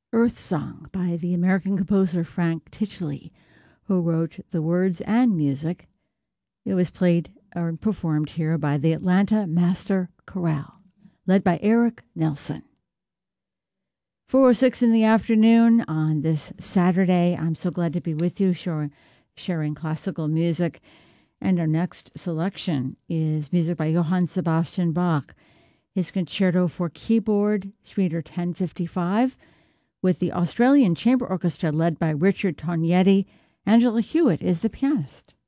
Earth Song by the American composer Frank Tichley, who wrote the words and music. It was played or performed here by the Atlanta Master Chorale, led by Eric Nelson. 4:06 in the afternoon on this Saturday. I'm so glad to be with you, sharing classical music. And our next selection is music by Johann Sebastian Bach, his Concerto for Keyboard, Suite 1055, with the Australian Chamber Orchestra led by Richard Tognetti. Angela Hewitt is the pianist.